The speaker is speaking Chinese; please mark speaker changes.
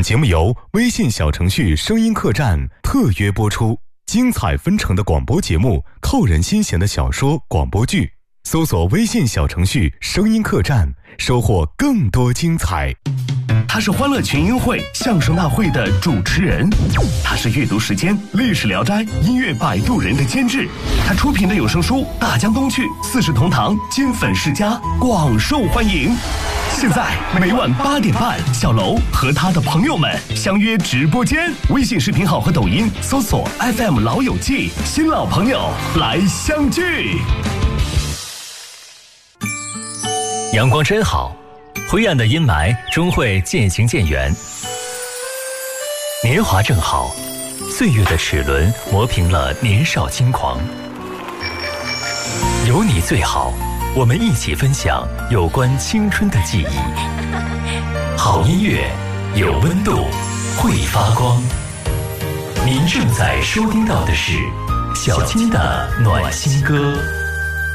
Speaker 1: 本节目由微信小程序声音客栈特约播出，精彩纷呈的广播节目，扣人心弦的小说、广播剧，搜索微信小程序声音客栈，收获更多精彩。
Speaker 2: 他是欢乐群英会相声大会的主持人，他是阅读时间历史聊斋音乐摆渡人的监制，他出品的有声书《大江东去》《四世同堂》金粉世家广受欢迎。现在每晚8点半，小楼和他的朋友们相约直播间，微信视频号和抖音搜索 FM 老友记，新老朋友来相聚。
Speaker 3: 阳光真好，灰暗的阴霾终会渐行渐远。年华正好，岁月的齿轮磨平了年少轻狂。有你最好，我们一起分享有关青春的记忆。好音乐，有温度，会发光。您正在收听到的是小金的暖心歌。